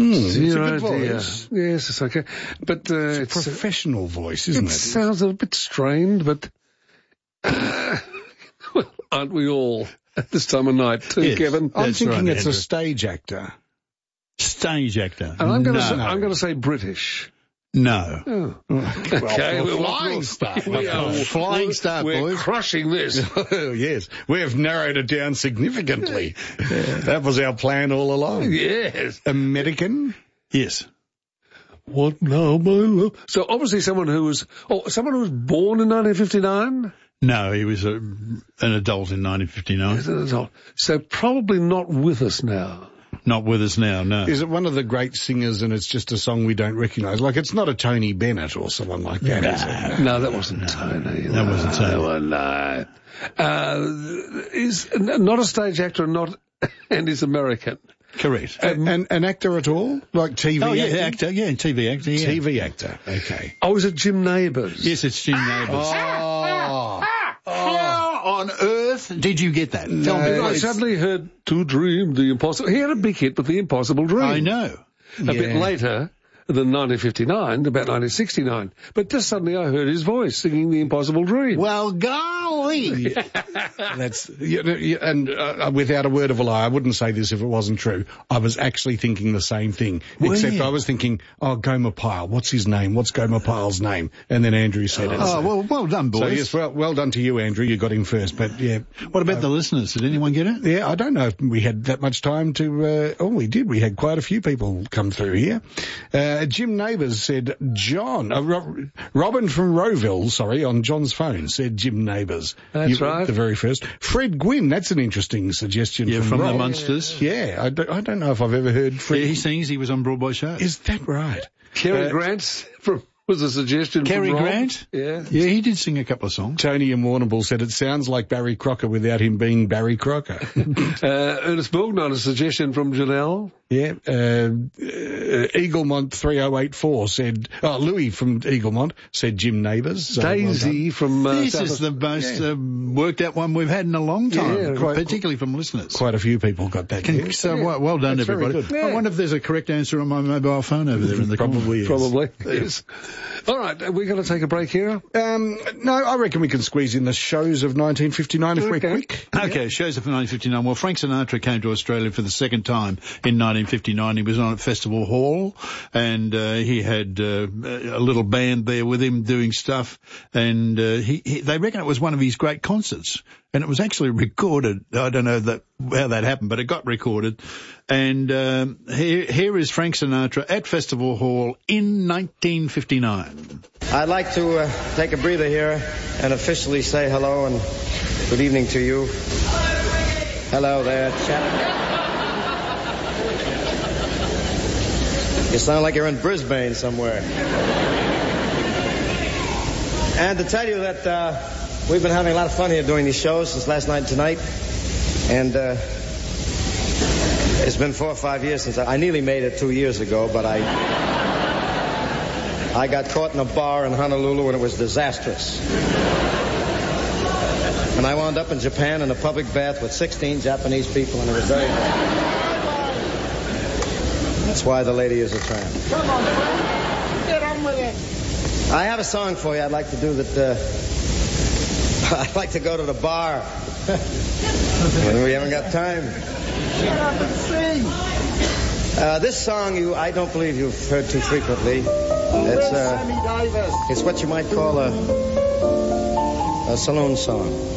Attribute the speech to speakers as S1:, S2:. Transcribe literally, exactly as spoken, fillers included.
S1: Mm, it's a
S2: Dear,
S1: good
S2: oh dear.
S1: voice.
S2: Yes, it's okay. But uh,
S1: It's a
S2: it's,
S1: professional voice,
S2: it
S1: isn't it?
S2: sounds a bit strained, but uh, well, aren't we all at this time of night too,
S3: Yes.
S2: Kevin?
S1: I'm
S3: That's
S1: thinking
S3: right,
S1: it's a
S3: Andrew.
S1: stage actor.
S3: Stage actor.
S2: And I'm going to
S3: no.
S2: say, I'm going to say British.
S3: No.
S2: Oh.
S1: Okay,
S2: well,
S1: flying
S2: well,
S1: start.
S2: we are-
S3: Flying start,
S2: we're
S3: boys.
S2: crushing this.
S1: Oh, yes. We have narrowed it down significantly. That was our plan all along.
S2: Yes.
S1: American?
S3: Yes.
S2: What now, my love? So obviously someone who was, oh, someone who was born in nineteen fifty-nine?
S3: No, he was a, an adult in nineteen fifty-nine.
S2: Is it at all? So probably not with us now.
S3: Not with us now, no.
S1: Is it one of the great singers and it's just a song we don't recognise? Like, it's not a Tony Bennett or someone like that, is it?
S2: No, that wasn't Tony.
S3: That wasn't Tony.
S2: No, no. Uh, is not a stage actor, not, and is American.
S3: Correct.
S1: A- an, an actor at all? Like T V
S3: oh, yeah,
S1: actor?
S3: actor. Yeah, T V actor. Yeah.
S1: T V actor, okay.
S2: Oh, is it Jim Neighbours?
S3: Yes, it's Jim Neighbours.
S1: Oh,
S3: How on earth did you get that? Tell me.
S2: And I suddenly heard To Dream the Impossible. He had a big hit with The Impossible Dream.
S3: I know.
S2: A bit
S1: Yeah.
S2: later than nineteen fifty-nine, about nineteen sixty-nine. But just suddenly I heard his voice singing The Impossible Dream.
S3: Well, golly.
S1: that's, you know, you- and uh, without a word of a lie, I wouldn't say this if it wasn't true. I was actually thinking the same thing,
S3: Were
S1: except
S3: you?
S1: I was thinking, oh, Gomer Pyle, what's his name? What's Gomer Pyle's name? And then Andrew said it.
S3: Oh, well, well done, boys.
S1: So yes, well, well done to you, Andrew. You got him first, but yeah.
S3: What about the listeners? Did anyone get it?
S1: Yeah, I don't know if we had that much time to, uh, oh, we did. We had quite a few people come through here. Uh, Jim Neighbours said John, uh, Ro- Robin from Rowville, sorry, on John's phone said Jim Neighbours.
S2: That's
S1: You-
S2: right.
S1: The very first. Fred Gwynn, that's an interesting suggestion
S3: Yeah,
S1: from
S3: from the
S1: Rob.
S3: Munsters.
S1: Yeah, I don't, I don't know if I've ever heard Fred.
S3: Yeah, he sings. He was on Broadway Show.
S1: Is that right?
S2: Kerry
S1: Uh,
S2: Grant's from, was a suggestion
S3: Cary
S2: from Rob.
S3: Grant?
S2: Yeah.
S3: Yeah, he did sing a couple of songs.
S1: Tony and Warrnambool said it sounds like Barry Crocker without him being Barry Crocker.
S2: Uh, Ernest Borgnine, a suggestion from Janelle.
S1: Yeah, uh, uh, Eaglemont three oh eight four said, oh, Louis from Eaglemont said Jim Neighbours. So well
S2: Daisy from uh,
S3: This
S2: South
S3: is the
S2: Aus-
S3: most
S1: Yeah.
S3: uh, worked out one we've had in a long time,
S2: Yeah,
S1: quite-
S3: particularly from listeners.
S1: Quite a few people got that.
S3: Can-
S1: yeah.
S3: so well, well done,
S1: That's very
S3: everybody.
S1: good.
S3: I wonder if there's a correct answer on my mobile phone over there in the
S1: Probably is.
S2: Probably. Yes. All right, are we going to take a break here?
S1: Um, no, I reckon we can squeeze in the shows of nineteen fifty-nine if we're
S2: Okay.
S1: quick.
S3: Okay, shows up in nineteen fifty-nine. Well, Frank Sinatra came to Australia for the second time in nineteen fifty-nine. He was on at Festival Hall, and uh, he had uh, a little band there with him doing stuff, and uh, he, he, they reckon it was one of his great concerts, and it was actually recorded. I don't know that how that happened, but it got recorded. And um, here, here is Frank Sinatra at Festival Hall in nineteen fifty-nine.
S4: I'd like to uh, take a breather here and officially say hello and good evening to you. Hello there, chap. You sound like you're in Brisbane somewhere. And to tell you that uh, we've been having a lot of fun here doing these shows since last night and tonight. And uh, it's been four or five years since I, I nearly made it two years ago, but I... I got caught in a bar in Honolulu and it was disastrous. And I wound up in Japan in a public bath with sixteen Japanese people and it was very bad. That's why the lady is a tramp.
S5: Come on, friend. Get on with it.
S4: I have a song for you I'd like to do that, uh, I'd like to go to the bar. When we haven't got time.
S5: Get up and sing.
S4: Uh, this song you, I don't believe you've heard too frequently. It's,
S5: Where's
S4: uh,
S5: Sammy Davis?
S4: it's what you might call a, a saloon song.